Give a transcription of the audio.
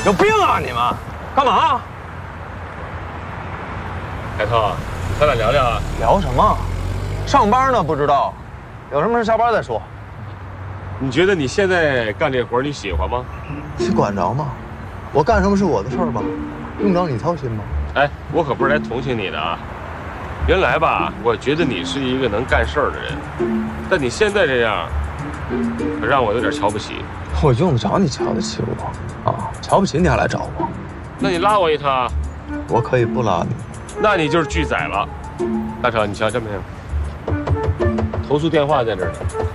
有病啊你们！干嘛？ 海涛，咱俩聊聊啊。 聊什么？上班呢不知道，有什么事下班再说。 你觉得你现在干这活你喜欢吗？ 你管着吗？我干什么是我的事儿吧，用着你操心吗？ 哎，我可不是来同情你的啊。原来吧，我觉得你是一个能干事儿的人，但你现在这样，可让我有点瞧不起。 我用得着你瞧得起我啊？瞧不起你还来找我？ 那你拉我一趟， 我可以不拉你。 那你就是拒载了。大成，你瞧这没有？投诉电话在这儿呢。